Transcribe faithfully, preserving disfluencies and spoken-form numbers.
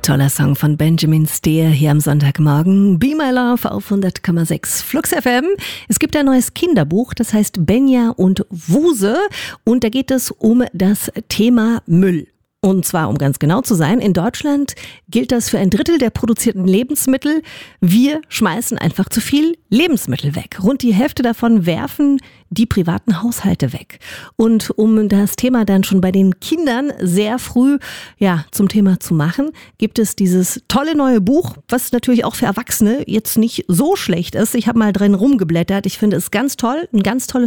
Toller Song von Benjamin Steer hier am Sonntagmorgen. Be My Love auf hundert Komma sechs Flux F M. Es gibt ein neues Kinderbuch, das heißt Benja und Wuse. Und da geht es um das Thema Müll. Und zwar, um ganz genau zu sein, in Deutschland gilt das für ein Drittel der produzierten Lebensmittel. Wir schmeißen einfach zu viel Lebensmittel weg. Rund die Hälfte davon werfen die privaten Haushalte weg. Und um das Thema dann schon bei den Kindern sehr früh ja, zum Thema zu machen, gibt es dieses tolle neue Buch, was natürlich auch für Erwachsene jetzt nicht so schlecht ist. Ich habe mal drin rumgeblättert. Ich finde es ganz toll, ein ganz tolles